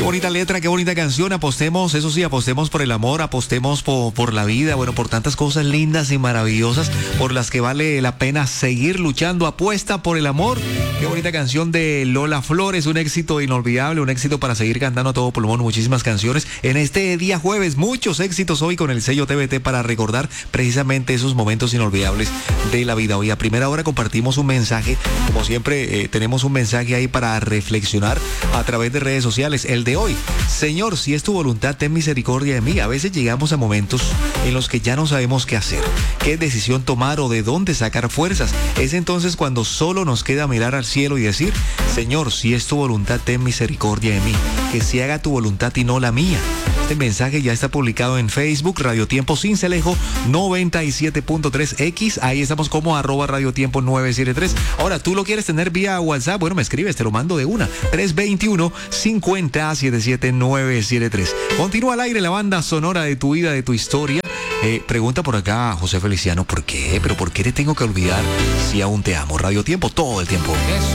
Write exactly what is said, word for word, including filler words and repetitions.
Qué bonita letra, qué bonita canción. Apostemos, eso sí, apostemos por el amor, apostemos por, por la vida, bueno, por tantas cosas lindas y maravillosas por las que vale la pena seguir luchando. Apuesta por el amor. Qué bonita canción de Lola Flores, un éxito inolvidable, un éxito para seguir cantando a todo pulmón, muchísimas canciones. En este día jueves, muchos éxitos hoy con el sello T V T para recordar precisamente esos momentos inolvidables de la vida. Hoy a primera hora compartimos un mensaje, como siempre eh, tenemos un mensaje ahí para reflexionar a través de redes sociales. El de hoy: Señor, si es tu voluntad, ten misericordia de mí. A veces llegamos a momentos en los que ya no sabemos qué hacer, qué decisión tomar o de dónde sacar fuerzas. Es entonces cuando solo nos queda mirar al cielo y decir: Señor, si es tu voluntad, ten misericordia de mí, que se haga tu voluntad y no la mía. Este mensaje ya está publicado en Facebook, Radio Tiempo Sincelejo noventa y siete punto tres X. Ahí estamos como arroba Radio Tiempo nueve siete tres. Ahora, ¿tú lo quieres tener vía WhatsApp? Bueno, me escribes, te lo mando de una. tres dos uno, cinco cero, siete siete nueve siete tres. Continúa al aire la banda sonora de tu vida, de tu historia. Eh, pregunta por acá José Feliciano: ¿por qué? ¿Pero por qué te tengo que olvidar si aún te amo? Radio Tiempo todo el tiempo.